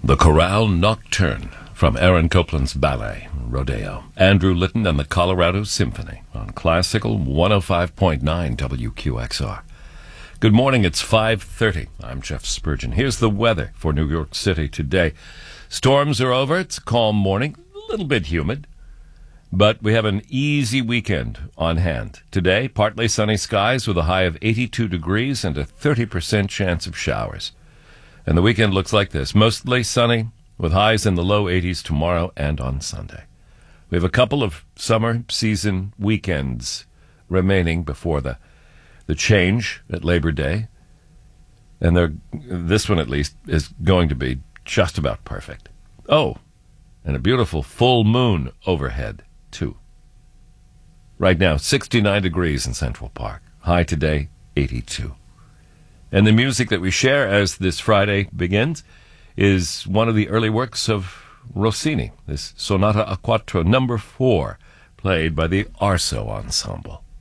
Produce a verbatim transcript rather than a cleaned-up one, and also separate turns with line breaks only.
The Chorale Nocturne from Aaron Copland's ballet, Rodeo. Andrew Litton and the Colorado Symphony on Classical one oh five point nine W Q X R. Good morning, it's five thirty. I'm Jeff Spurgeon. Here's the weather for New York City today. Storms are over, it's a calm morning, a little bit humid, but we have an easy weekend on hand. Today, partly sunny skies with a high of eighty-two degrees and a thirty percent chance of showers. And the weekend looks like this. Mostly sunny, with highs in the low eighties tomorrow and on Sunday. We have a couple of summer season weekends remaining before the, the change at Labor Day. And they're, this one, at least, is going to be just about perfect. Oh, and a beautiful full moon overhead, too. Right now, sixty-nine degrees in Central Park. High today, eighty-two. And the music that we share as this Friday begins is one of the early works of Rossini, this Sonata a Quattro number four, played by the Arso Ensemble.